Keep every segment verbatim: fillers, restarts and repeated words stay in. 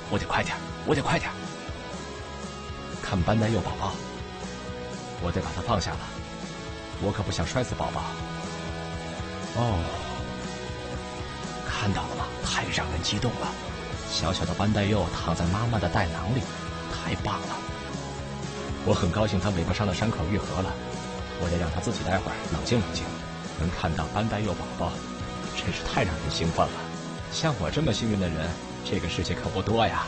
我得快点，我得快点。看班代佑宝宝，我得把它放下了，我可不想摔死宝宝。哦，看到了吗？太让人激动了！小小的班代佑躺在妈妈的袋囊里，太棒了！我很高兴他尾巴上的伤口愈合了，我得让他自己待会儿冷静冷静。能看到班代佑宝宝，真是太让人兴奋了。像我这么幸运的人，这个世界可不多呀。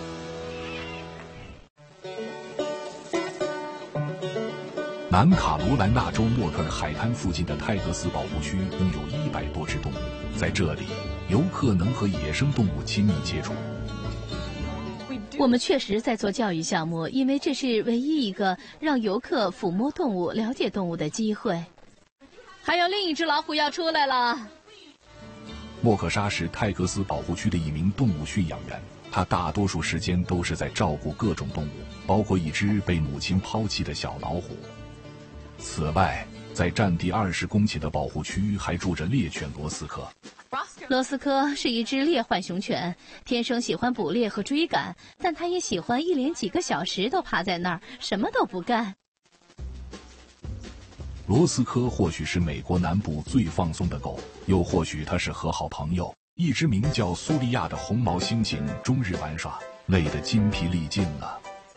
南卡罗来纳州默克尔海滩附近的泰格斯保护区拥有一百多只动物，在这里，游客能和野生动物亲密接触。 我们确实在做教育项目，因为这是唯一一个让游客抚摸动物、了解动物的机会。还有另一只老虎要出来了。 莫克莎是泰格斯保护区的一名动物驯养员，他大多数时间都是在照顾各种动物，包括一只被母亲抛弃的小老虎。此外，在占地二十公顷的保护区还住着猎犬罗斯科。 罗斯科是一只猎浣熊犬，天生喜欢捕猎和追赶，但它也喜欢一连几个小时都趴在那儿，什么都不干。 罗斯科或许是美国南部最放松的狗，又或许它是和好朋友。一只名叫苏利亚的红毛猩猩终日玩耍，累得筋疲力尽了。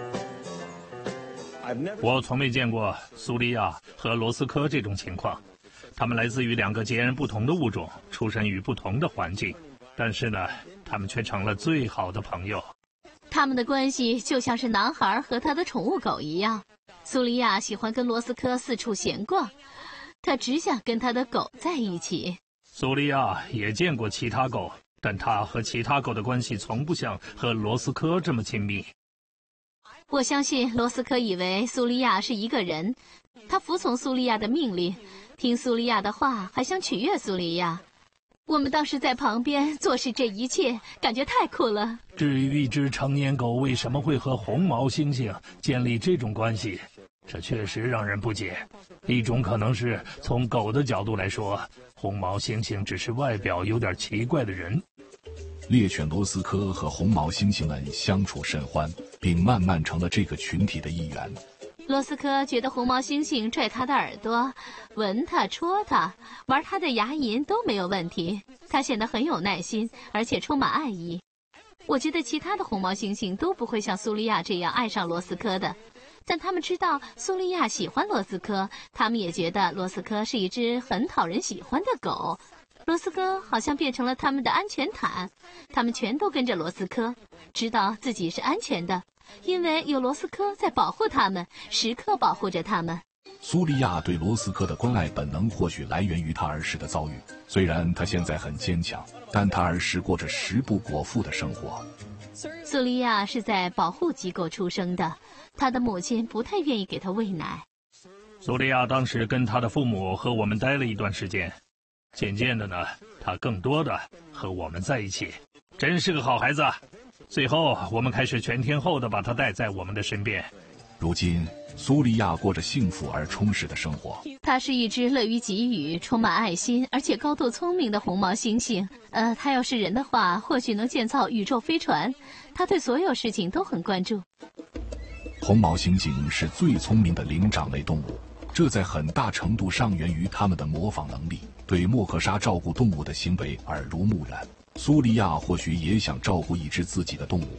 我从没见过苏利亚和罗斯科这种情况，它们来自于两个截然不同的物种，出生于不同的环境，但是呢，它们却成了最好的朋友。 他们的关系就像是男孩和他的宠物狗一样。苏利亚喜欢跟罗斯科四处闲逛，他只想跟他的狗在一起。 苏利亚也见过其他狗，但他和其他狗的关系从不像和罗斯科这么亲密。 我相信罗斯科以为苏利亚是一个人，他服从苏利亚的命令，听苏利亚的话，还想取悦苏利亚。我们当时在旁边坐视这一切，感觉太酷了。 至于一只成年狗为什么会和红毛猩猩建立这种关系，这确实让人不解。一种可能是从狗的角度来说，红毛猩猩只是外表有点奇怪的人。 猎犬罗斯科和红毛猩猩们相处甚欢，并慢慢成了这个群体的一员。 罗斯科觉得红毛猩猩拽他的耳朵，闻他、戳他，玩他的牙龈都没有问题。他显得很有耐心，而且充满爱意。我觉得其他的红毛猩猩都不会像苏利亚这样爱上罗斯科的，但他们知道苏利亚喜欢罗斯科，他们也觉得罗斯科是一只很讨人喜欢的狗。罗斯科好像变成了他们的安全毯，他们全都跟着罗斯科，知道自己是安全的，因为有罗斯科在保护他们，时刻保护着他们。 苏利亚对罗斯科的关爱本能或许来源于他儿时的遭遇，虽然他现在很坚强，但他儿时过着食不果腹的生活。 苏利亚是在保护机构出生的，他的母亲不太愿意给他喂奶。 苏利亚当时跟他的父母和我们待了一段时间，渐渐的呢，他更多的和我们在一起，真是个好孩子。最后，我们开始全天候的把他带在我们的身边。 如今，苏利亚过着幸福而充实的生活。 他是一只乐于给予、充满爱心，而且高度聪明的红毛猩猩。呃，他要是人的话，或许能建造宇宙飞船。他对所有事情都很关注。 红毛猩猩是最聪明的灵长类动物，这在很大程度上源于它们的模仿能力，对莫克莎照顾动物的行为耳濡目染。苏利亚或许也想照顾一只自己的动物。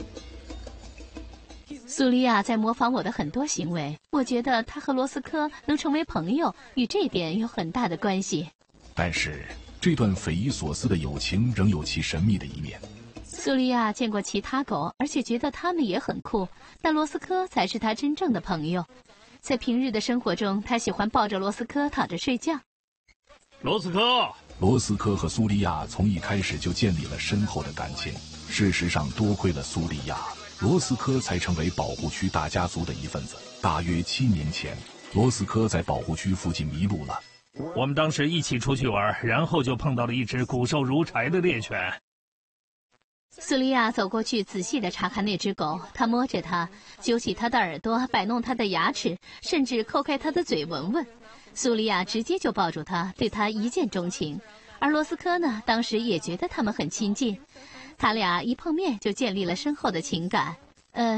苏利亚在模仿我的很多行为，我觉得他和罗斯科能成为朋友，与这点有很大的关系。 但是，这段匪夷所思的友情仍有其神秘的一面。 苏利亚见过其他狗，而且觉得它们也很酷，但罗斯科才是他真正的朋友。在平日的生活中，他喜欢抱着罗斯科躺着睡觉。 罗斯科， 罗斯科和苏利亚从一开始就建立了深厚的感情。事实上，多亏了苏利亚，罗斯科才成为保护区大家族的一份子。大约七年前，罗斯科在保护区附近迷路了。 我们当时一起出去玩，然后就碰到了一只骨瘦如柴的猎犬。 苏利亚走过去，仔细地查看那只狗。他摸着它，揪起它的耳朵，摆弄它的牙齿，甚至抠开它的嘴闻闻。苏利亚直接就抱住它，对它一见钟情。而罗斯科呢，当时也觉得他们很亲近。 他俩一碰面就建立了深厚的情感。